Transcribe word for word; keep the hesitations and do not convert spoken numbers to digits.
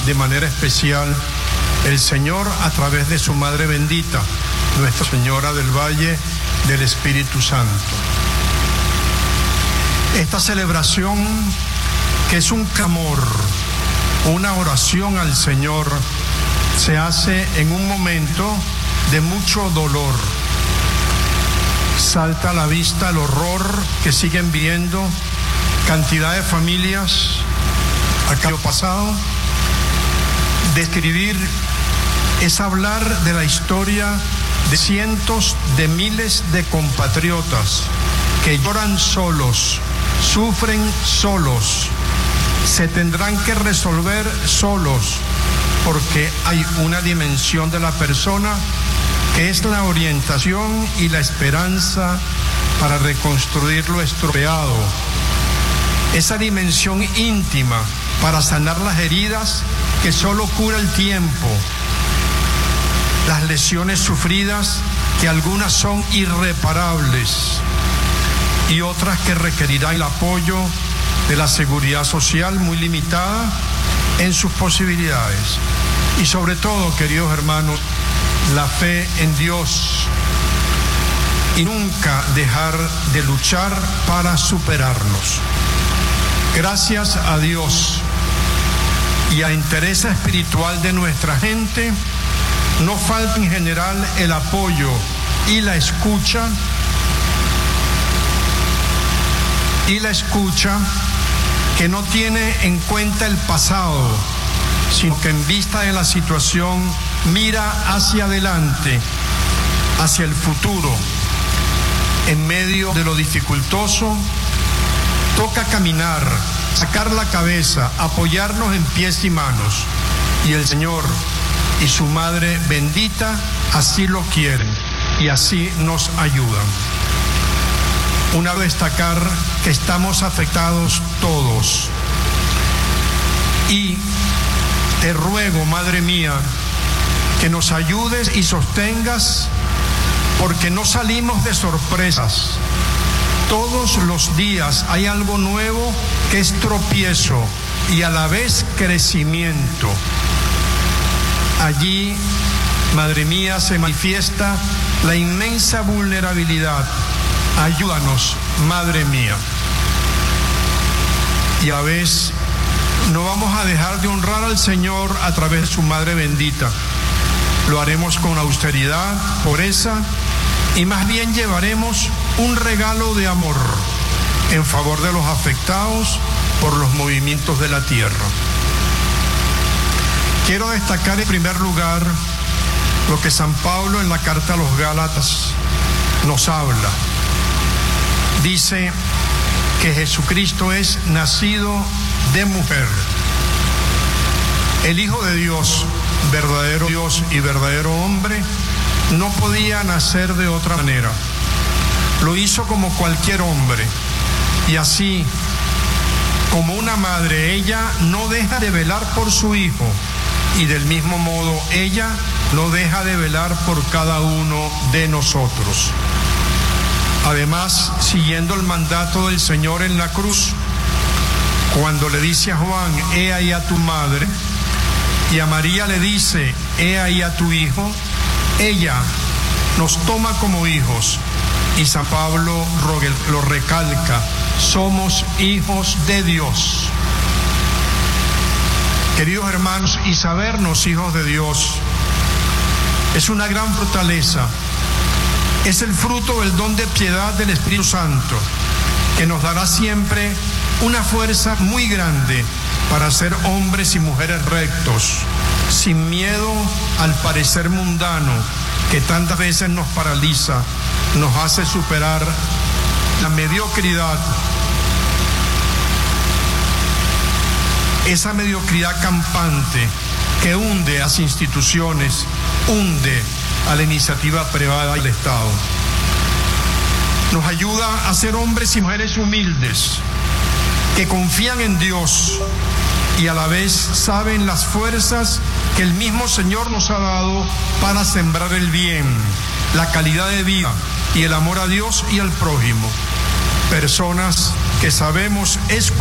de manera especial el Señor a través de su Madre bendita, Nuestra Señora del Valle del Espíritu Santo. Esta celebración, que es un clamor, una oración al Señor, se hace en un momento de mucho dolor. Salta a la vista el horror que siguen viendo cantidad de familias al año pasado. Describir es hablar de la historia de cientos de miles de compatriotas que lloran solos, sufren solos, se tendrán que resolver solos, porque hay una dimensión de la persona que es la orientación y la esperanza para reconstruir lo estropeado. Esa dimensión íntima para sanar las heridas que solo cura el tiempo, las lesiones sufridas que algunas son irreparables y otras que requerirán el apoyo de la seguridad social muy limitada en sus posibilidades. Y sobre todo, queridos hermanos, la fe en Dios y nunca dejar de luchar para superarnos. Gracias a Dios y a la interés espiritual de nuestra gente, no falta en general el apoyo y la escucha y la escucha que no tiene en cuenta el pasado, sino que en vista de la situación mira hacia adelante, hacia el futuro. En medio de lo dificultoso, toca caminar, sacar la cabeza, apoyarnos en pies y manos. Y el Señor y su Madre bendita así lo quieren y así nos ayudan. Una vez destacar que estamos afectados todos. Y te ruego, Madre mía, que nos ayudes y sostengas, porque no salimos de sorpresas. Todos los días hay algo nuevo que es tropiezo y a la vez crecimiento. Allí, Madre mía, se manifiesta la inmensa vulnerabilidad. Ayúdanos, Madre mía. Y a la vez no vamos a dejar de honrar al Señor a través de su Madre bendita. Lo haremos con austeridad, pureza, y más bien llevaremos un regalo de amor en favor de los afectados por los movimientos de la tierra. Quiero destacar en primer lugar lo que San Pablo en la carta a los Gálatas nos habla. Dice que Jesucristo es nacido de mujer. El Hijo de Dios, verdadero Dios y verdadero hombre, no podía nacer de otra manera. Lo hizo como cualquier hombre. Y así, como una madre, ella no deja de velar por su hijo. Y del mismo modo, ella no deja de velar por cada uno de nosotros. Además, siguiendo el mandato del Señor en la cruz, cuando le dice a Juan, he ahí a tu madre, y a María le dice, he ahí a tu hijo, ella nos toma como hijos, y San Pablo lo recalca, somos hijos de Dios. Queridos hermanos, y sabernos hijos de Dios es una gran fortaleza. Es el fruto del don de piedad del Espíritu Santo, que nos dará siempre una fuerza muy grande para ser hombres y mujeres rectos, sin miedo al parecer mundano que tantas veces nos paraliza, nos hace superar la mediocridad, esa mediocridad campante que hunde a las instituciones, hunde a la iniciativa privada del Estado. Nos ayuda a ser hombres y mujeres humildes, que confían en Dios y a la vez saben las fuerzas que el mismo Señor nos ha dado para sembrar el bien, la calidad de vida y el amor a Dios y al prójimo. Personas que sabemos escuchar